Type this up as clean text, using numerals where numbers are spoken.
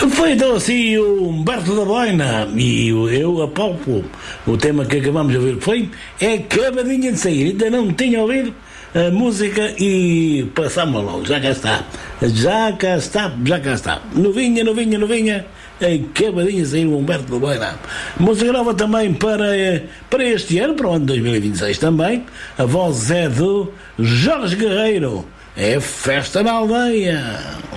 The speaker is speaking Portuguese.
Foi então assim o Humberto da Boina e eu apalpo o tema que acabamos de ouvir. Foi acabadinha de sair, ainda não tinha ouvido a música e passámos logo, já cá está. Novinha, acabadinha de sair o Humberto da Boina. Música nova também para este ano, para o ano 2026 também. A voz é do Jorge Guerreiro. É Festa na Aldeia.